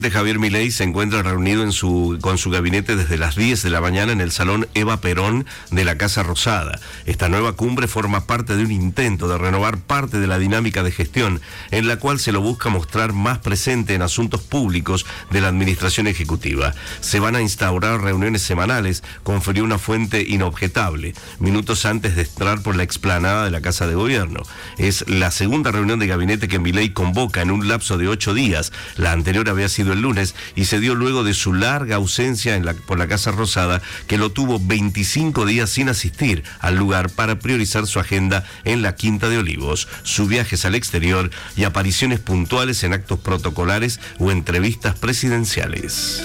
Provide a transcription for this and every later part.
Javier Milei se encuentra reunido con su gabinete desde las 10 de la mañana en el Salón Eva Perón de la Casa Rosada. Esta nueva cumbre forma parte de un intento de renovar parte de la dinámica de gestión, en la cual se lo busca mostrar más presente en asuntos públicos de la administración ejecutiva. Se van a instaurar reuniones semanales, confirió una fuente inobjetable, minutos antes de entrar por la explanada de la Casa de Gobierno. Es la segunda reunión de gabinete que Milei convoca en un lapso de 8 días. La anterior había sido el lunes y se dio luego de su larga ausencia por la Casa Rosada, que lo tuvo 25 días sin asistir al lugar para priorizar su agenda en la Quinta de Olivos, sus viajes al exterior y apariciones puntuales en actos protocolares o entrevistas presidenciales.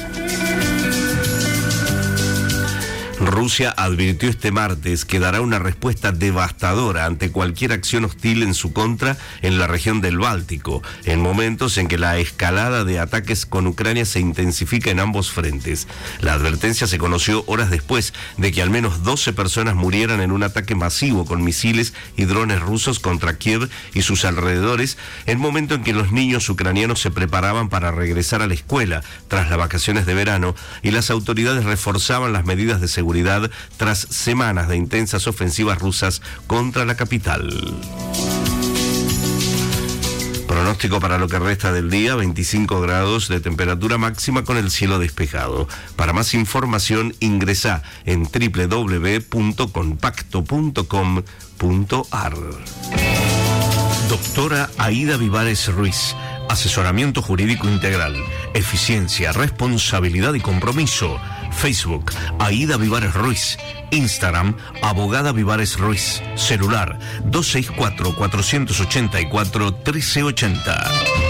Rusia advirtió este martes que dará una respuesta devastadora ante cualquier acción hostil en su contra en la región del Báltico, en momentos en que la escalada de ataques con Ucrania se intensifica en ambos frentes. La advertencia se conoció horas después de que al menos 12 personas murieran en un ataque masivo con misiles y drones rusos contra Kiev y sus alrededores, en momento en que los niños ucranianos se preparaban para regresar a la escuela tras las vacaciones de verano y las autoridades reforzaban las medidas de seguridad tras semanas de intensas ofensivas rusas contra la capital. Pronóstico para lo que resta del día: 25 grados de temperatura máxima con el cielo despejado. Para más información ingresa en www.compacto.com.ar. Doctora Aida Vivares Ruiz. Asesoramiento jurídico integral, eficiencia, responsabilidad y compromiso. Facebook, Aida Vivares Ruiz. Instagram, Abogada Vivares Ruiz. Celular, 264-484-1380.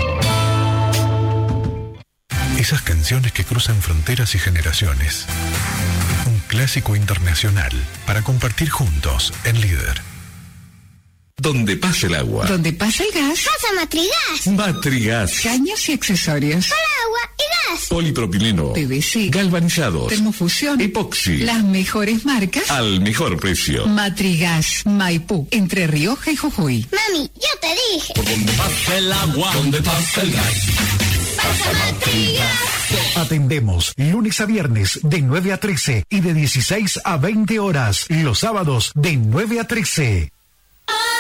Esas canciones que cruzan fronteras y generaciones. Un clásico internacional para compartir juntos en Líder. Donde pasa el agua. Donde pasa el gas. Pasa Matrigas. Matrigas. Caños y accesorios. Para agua y gas. Polipropileno. PVC. Galvanizados. Termofusión. Epoxi. Las mejores marcas. Al mejor precio. Matrigas. Maipú. Entre Rioja y Jujuy. Mami, yo te dije. Donde pasa el agua. Donde pasa el gas. Pasa Matrigas. Atendemos lunes a viernes de 9 a 13 y de 16 a 20 horas. Los sábados de 9 a 13.